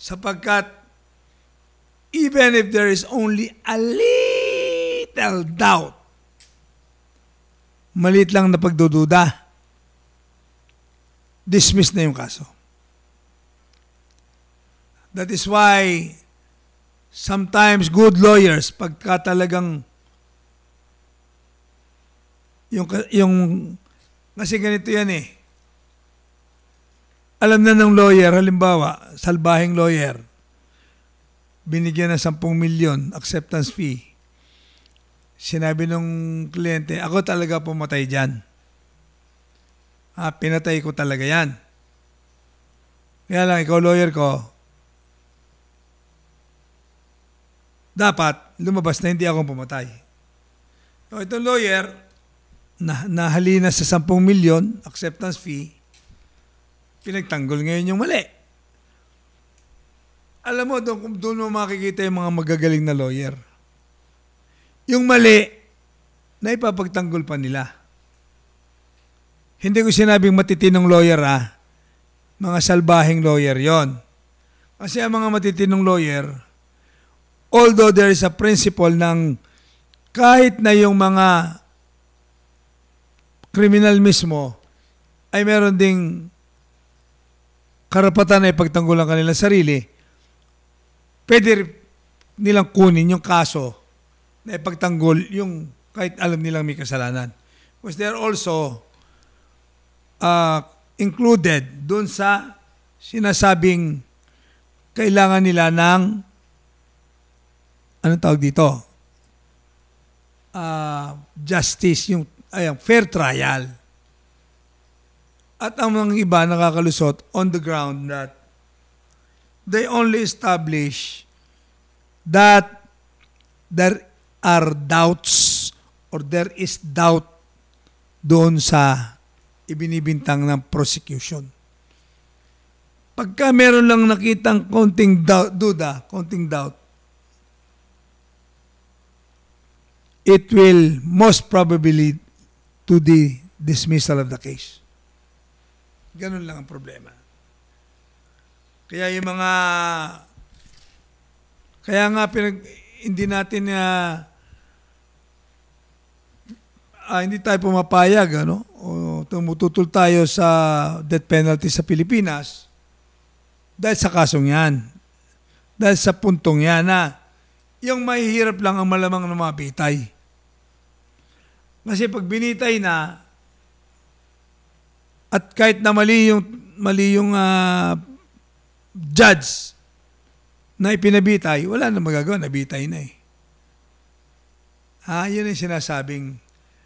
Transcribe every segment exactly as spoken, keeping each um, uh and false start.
Sapagkat even if there is only a little doubt, maliit lang na pagdududa, dismiss na yung kaso. That is why sometimes good lawyers, pagka talagang yung, yung kasi ganito yan eh, alam na ng lawyer, halimbawa, salbahing lawyer, binigyan ng sampung milyon acceptance fee. Sinabi nung kliyente, ako talaga pumatay dyan. Ah, pinatay ko talaga yan. Kaya lang, ikaw lawyer ko, dapat lumabas na hindi ako pumatay. So, itong lawyer, na, nahalina sa sampung milyon acceptance fee, pinagtanggol ngayon yung mali. Alam mo, doon, doon mo makikita yung mga magagaling na lawyer. Yung mali, na ipapagtanggol pa nila. Hindi ko sinabing matitinong lawyer ah. Mga salbahing lawyer yon. Kasi ang mga matitinong lawyer, although there is a principle ng kahit na yung mga kriminal mismo ay meron ding karapatan na ipagtanggol ang kanilang sarili, pwede nilang kunin yung kaso na ipagtanggol yung kahit alam nilang may kasalanan. Because they're also uh, included dun sa sinasabing kailangan nila ng anong tawag dito? Uh, justice, yung ayang, fair trial. At ang mga iba nakakalusot on the ground that they only establish that there are doubts or there is doubt doon sa ibinibintang ng prosecution. Pagka meron lang nakitang konting doubt, duda, konting doubt, it will most probably to the dismissal of the case. Ganun lang ang problema. Kaya yung mga, kaya nga pinag, hindi natin uh, uh, hindi tayo pumapayag, ano? O tumututol tayo sa death penalty sa Pilipinas dahil sa kasong yan. Dahil sa puntong yan na yung mahihirap lang ang malamang na mapitay. Kasi pag binitay na, at kahit na mali yung, mali yung uh, judge na ipinabitay, wala na magagawa, nabitay na eh. Ha, yun yung sinasabing,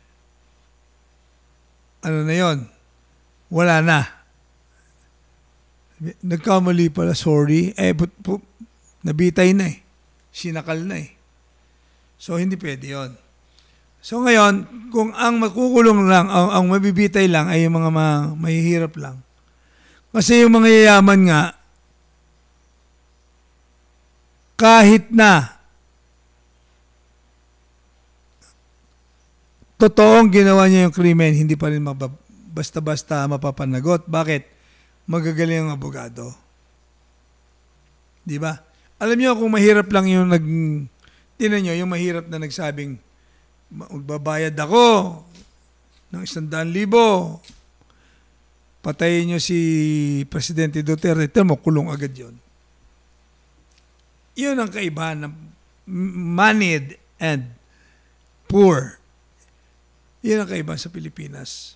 ano na yun, wala na. Nagkamali pala, sorry, eh, but, but, nabitay na eh. Sinakal na eh. So, hindi pwede yun. So ngayon, kung ang makukulong lang, ang, ang mabibitay lang ay yung mga ma, mahihirap lang. Kasi yung mga yayaman nga, kahit na totoong ginawa niya yung krimen, hindi pa rin mabab, basta-basta mapapanagot. Bakit? Magagaling ang abogado. Di ba? Alam niyo kung mahirap lang yung nag... Tinan niyo, yung mahirap na nagsabing, magbabayad ako ng isang daan libo. Patayin nyo si Presidente Duterte. Ito mo, kulong agad yon. Yun ang kaibahan ng moneyed and poor. Yun ang kaibahan sa Pilipinas.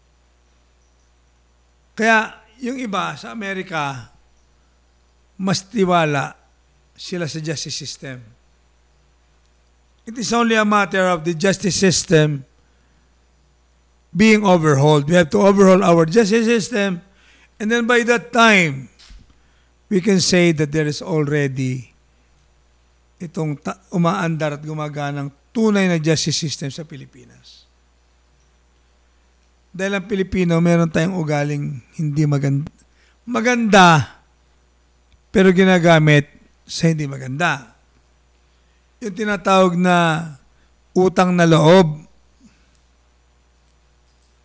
Kaya yung iba sa Amerika, mas tiwala sila sa justice system. It is only a matter of the justice system being overhauled. We have to overhaul our justice system, and then by that time, we can say that there is already itong ta- umaandar at gumaganang tunay na justice system sa Pilipinas. Dahil ang Pilipino, meron tayong ugaling hindi maganda. Maganda, pero ginagamit sa hindi maganda. Yung tinatawag na utang na loob.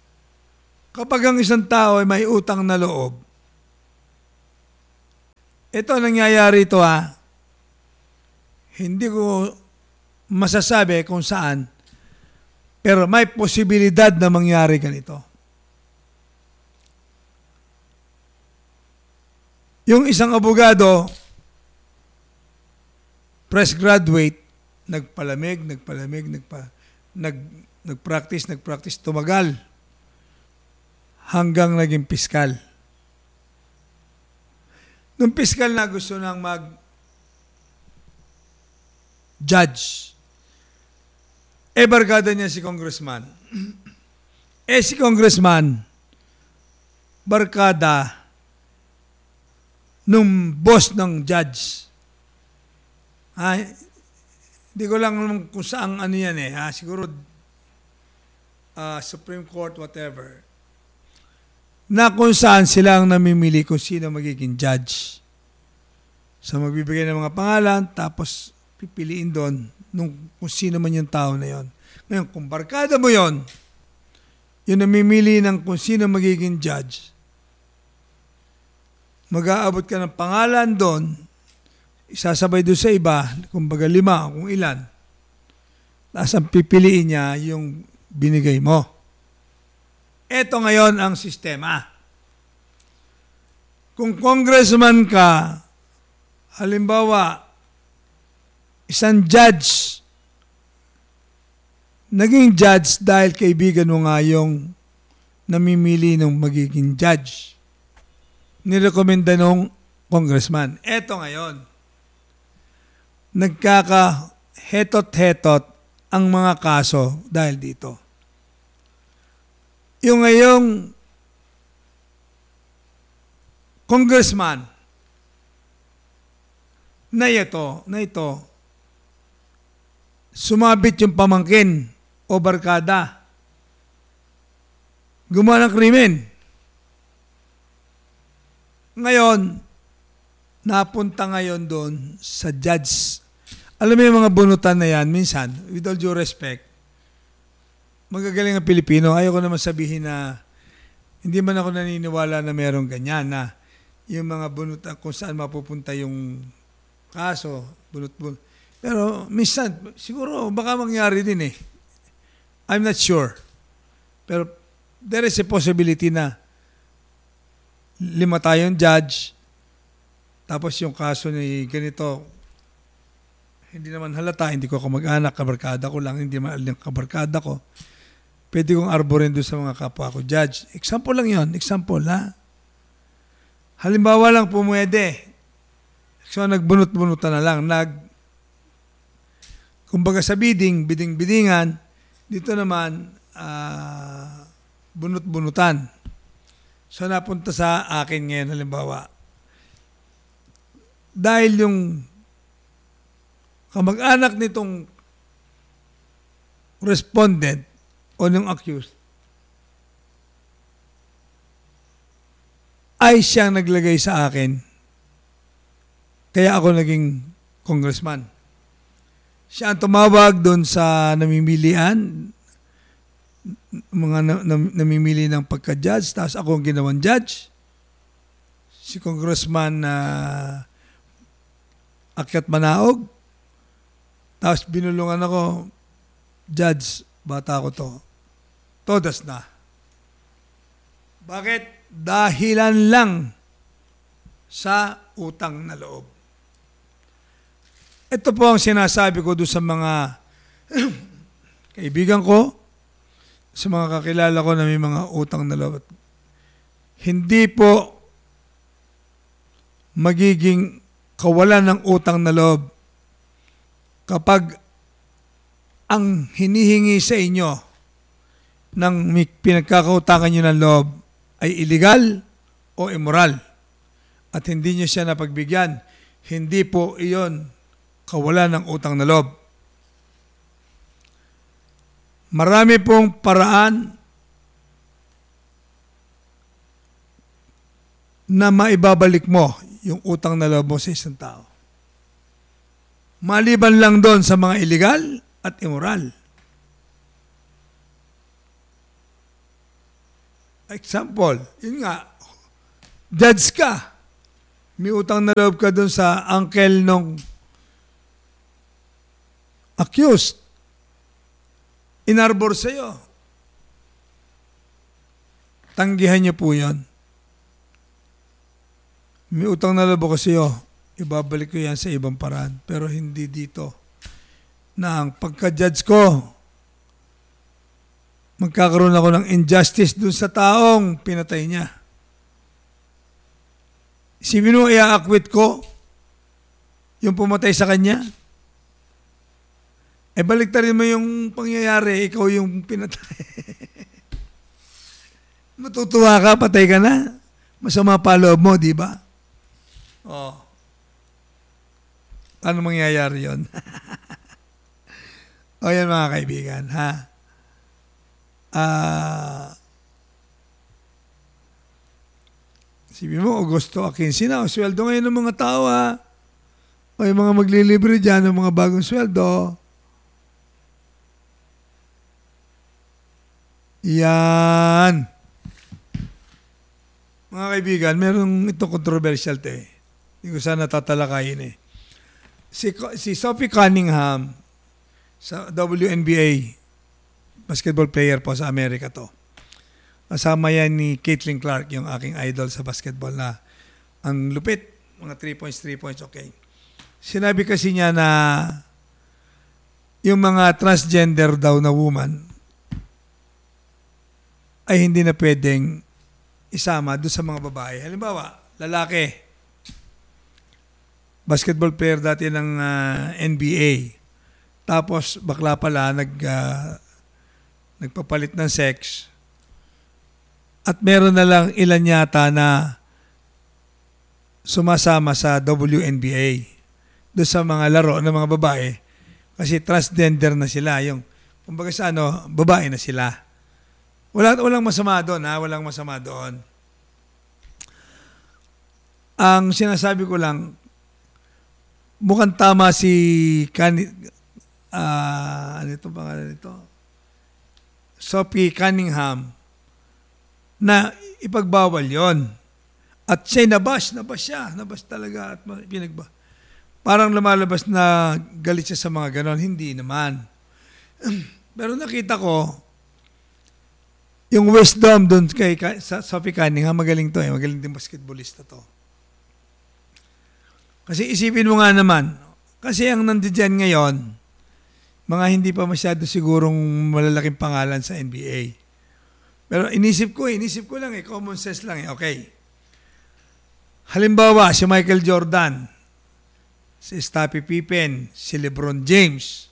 Kapag ang isang tao ay may utang na loob, Ito nangyayari ito ha. Hindi ko masasabi kung saan, pero may posibilidad na mangyari ganito. Yung isang abogado, fresh graduate, nagpalamig, nagpalamig, nagpa, nag, nag-practice, nag-practice, tumagal hanggang naging piskal. Nung piskal na gusto nang mag-judge, eh barkada niya si congressman. Eh si congressman, barkada nung boss ng judge. Ay, hindi ko lang alam kung saan ano yan eh. Ha? Siguro uh, Supreme Court, whatever. Na kung saan sila ang namimili kung sino magiging judge. So magbibigay ng mga pangalan, tapos pipiliin doon nung, kung sino man yung tao na yon. Ngayon, kung barkada mo yon, yung namimili ng kung sino magiging judge, mag-aabot ka ng pangalan doon, isasabay doon sa iba, kumbaga lima, kung ilan, tapos ang pipiliin niya yung binigay mo. Ito ngayon ang sistema. Kung congressman ka, halimbawa, isang judge, naging judge dahil kaibigan mo nga yung namimili ng magiging judge. Nirekomenda nung congressman. Ito ngayon, nagkaka-hetot-hetot ang mga kaso dahil dito. Yung ngayong congressman na ito, na ito, sumabit yung pamangkin o barkada, gumawa ng krimen. Ngayon, napunta ngayon doon sa judge. Alam mo yung mga bunutan na yan, minsan, with all due respect, magagaling ang Pilipino, ayaw ko naman sabihin na hindi man ako naniniwala na merong ganyan, na yung mga bunutan kung saan mapupunta yung kaso, bunut-bunut. Pero minsan, siguro baka mangyari din eh. I'm not sure. Pero there is a possibility na lima tayong judge, tapos yung kaso ni ganito, hindi naman halata, hindi ko kamag-anak, kabarkada ko lang, hindi naman alam kabarkada ko. Pwede kong arborin doon sa mga kapwa ko judge. Example lang yon, example ha. Halimbawa lang pumwede. So nagbunot-bunutan na lang, nag, kumbaga sa bidding, bidding-bidingan, dito naman, uh, bunot-bunutan. So napunta sa akin ngayon, halimbawa, dahil yung kamag-anak nitong respondent o ng accused ay siyang naglagay sa akin, kaya ako naging congressman. Siya ang tumawag doon sa namimilian, mga na, na, namimili ng pagka-judge, tapos ako ang ginawang judge. Si Congressman na uh, Akyat Manaog, tapos binulungan ako, judge, bata ko to. Todas na. Bakit? Dahilan lang sa utang na loob. Ito po ang sinasabi ko doon sa mga kaibigan ko, sa mga kakilala ko na may mga utang na loob. Hindi po magiging kawalan ng utang na loob kapag ang hinihingi sa inyo ng pinagkakautangan nyo ng loob ay illegal o immoral at hindi nyo siya napagbigyan. Hindi po iyon kawalan ng utang na loob. Marami pong paraan na maibabalik mo yung utang na loob mo sa isang tao. Maliban lang doon sa mga illegal at immoral. Example, yun nga, judge ka. may utang na loob ka dun sa uncle nung accused, inarbor sa'yo. Tanggihan niyo po yun. May utang na loob ako sa'yo, ibabalik ko yan sa ibang paraan. Pero hindi dito. Na ang pagka-judge ko, magkakaroon ako ng injustice dun sa taong pinatay niya. Isipin mo, i-acquit ko yung pumatay sa kanya. Eh, baliktarin mo yung pangyayari, ikaw yung pinatay. Matutuwa ka, patay ka na. Masama pa loob mo, di ba? Oh. Ano mangyayari yon? O yan mga kaibigan, ha? Ah... Uh, Sabi mo, Augusto Akinci na, o sweldo ngayon ng mga tao, ha? O yung mga maglilibre dyan ng mga bagong sweldo. Yan. Mga kaibigan, merong ito controversial to eh. Hindi ko sana tatalakayin eh. Si, si Sophie Cunningham, sa W N B A, basketball player po sa Amerika to. Kasama yan ni Caitlin Clark, yung aking idol sa basketball na ang lupit, mga three points, three points, okay. Sinabi kasi niya na yung mga transgender daw na woman ay hindi na pwedeng isama doon sa mga babae. Halimbawa, lalaki, basketball player dati ng uh, N B A, tapos bakla pala, nag, uh, nagpapalit ng sex, at meron na lang ilan yata na sumasama sa W N B A doon sa mga laro ng mga babae kasi transgender na sila. Yung, kumbaga sa ano, babae na sila. Wala, walang masama doon, ha? Walang masama doon. Ang sinasabi ko lang, mukhang tama si Kani, uh, ano ito pangalan nito? Sophie Cunningham, na ipagbawal yon. At siya nabash, nabash siya, nabash talaga at pinagba. Parang lumalabas na galit siya sa mga ganon. Hindi naman. Pero nakita ko, yung wisdom doon kay Sophie Cunningham, magaling to eh, magaling din basketballista to. Kasi isipin mo nga naman, kasi ang nandiyan ngayon, mga hindi pa masyado sigurong malalaking pangalan sa N B A. Pero inisip ko, inisip ko lang eh, common sense lang eh, okay. Halimbawa, si Michael Jordan, si Scottie Pippen, si LeBron James,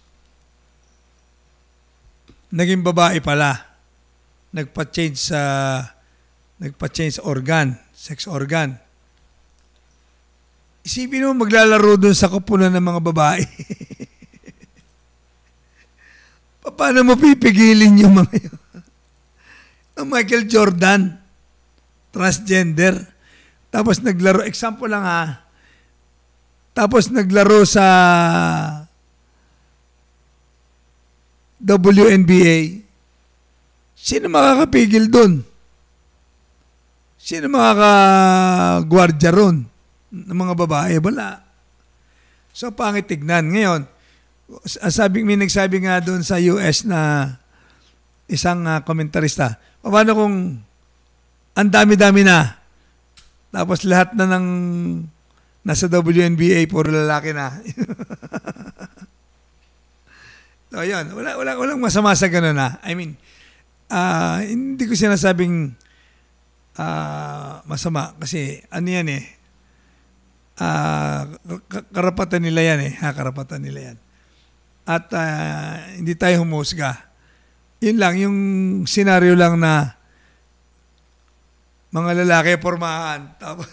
naging babae pala, nagpa-change sa, nagpa-change organ, sex organ. Isipin mo, maglalaro dun sa kupunan ng mga babae. Paano mo pipigilin yung mga yun? Michael Jordan, transgender, tapos naglaro, example lang ha, tapos naglaro sa W N B A, sino makakapigil dun? Sino makakagwardya ron ng mga babae? Wala. So, pangit tignan. Ngayon, sabi, may nagsabi nga dun sa U S na isang uh, komentarista, paano kung ang dami-dami na, tapos lahat na ng nasa W N B A, puro lalaki na. So, yun. Wala, wala, walang masama sa ganun na. I mean, uh, hindi ko sinasabing uh, masama kasi ano yan eh, uh, karapatan nila yan eh. Ha, karapatan nila yan. At uh, hindi tayo humusga. Yun lang, yung senaryo lang na mga lalaki pormahan. Tapos,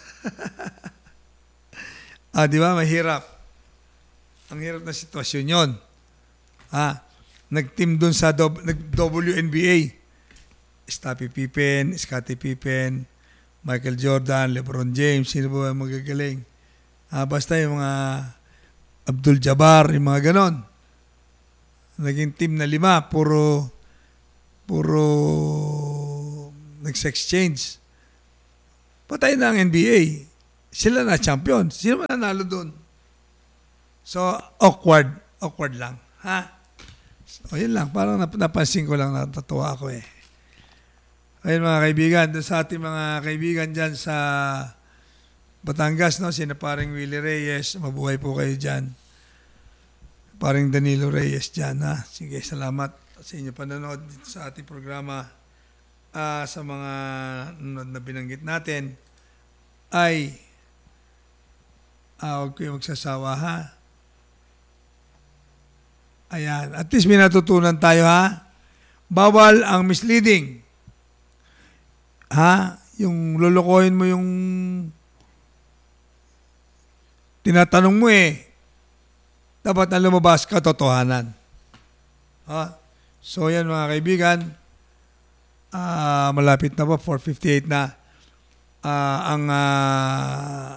ah, di ba? Mahirap. Ang hirap na sitwasyon yon. Ah, nag-team dun sa W N B A. Scottie Pippen, Scottie Pippen, Michael Jordan, LeBron James, sino ba magagaling? Ah, basta yung mga Abdul Jabbar, yung mga ganon. Naging team na lima, puro puro nag-sex change. Patay na ang N B A. sila na champion. Sino man nanalo doon? So, awkward. Awkward lang. Ha? So, yun lang. Parang nap- napansin ko lang, natatuwa ako eh. Ayun mga kaibigan, doon sa ating mga kaibigan dyan sa Batangas, no? Sina paring Willie Reyes, mabuhay po kayo dyan. Paring Danilo Reyes dyan, ha? Sige, salamat sa inyo panonood dito sa ating programa. Uh, sa mga nanonood na binanggit natin, ay uh, huwag kayo magsasawa, ha? Ayan. At least may natutunan tayo, ha? Bawal ang misleading. Ha? Yung lulukohin mo yung tinatanong mo eh. Dapat na lumabas katotohanan. Ha? So yan mga kaibigan, uh, malapit na po, four fifty-eight na. Uh, ang uh,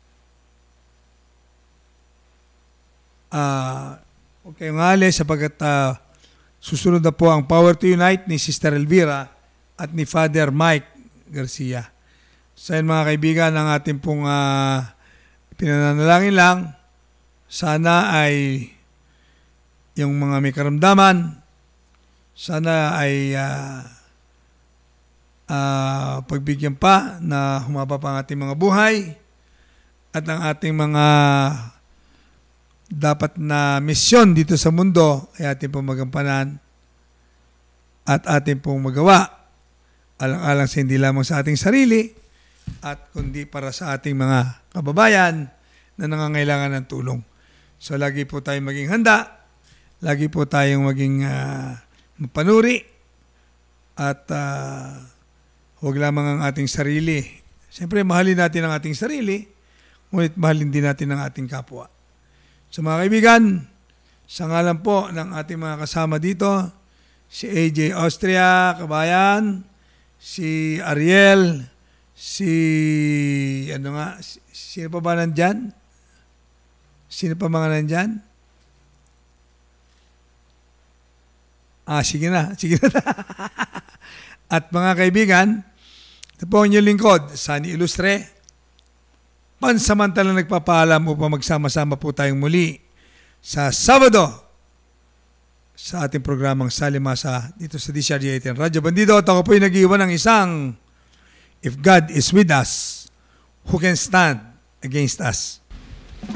uh, huwag kayong alis sapagkat uh, susunod na po ang Power to Unite ni Sister Elvira at ni Father Mike Garcia. So yan mga kaibigan, ang ating pong uh, pinananalangin lang, sana ay yung mga may karamdaman, sana ay uh, uh, pagbigyan pa na humaba pa ang ating mga buhay at ang ating mga dapat na misyon dito sa mundo ay ating pong magampanan at ating pong magawa alang-alang sa hindi lamang sa ating sarili at kundi para sa ating mga kababayan na nangangailangan ng tulong. So lagi po tayong maging handa, lagi po tayong maging uh, mapanuri at uh, huwag lamang ang ating sarili. Siyempre mahalin natin ang ating sarili, ngunit mahalin din natin ang ating kapwa. So mga kaibigan, sa ngalan po ng ating mga kasama dito, si A J Austria, kabayan, si Ariel, si, ano nga, si, sino pa ba nandyan? Sino pa mga nandyan? Ah, sige na, sige na. At mga kaibigan, ito po ang inyong lingkod, Sunny Ilustre, pansamantalang nagpapaalam upang magsama-sama po tayong muli sa Sabado sa ating programang Salimasa dito sa D C R G eighteen Radyo Bandido. At ako po yung nag-iwan ng isang, if God is with us, who can stand against us?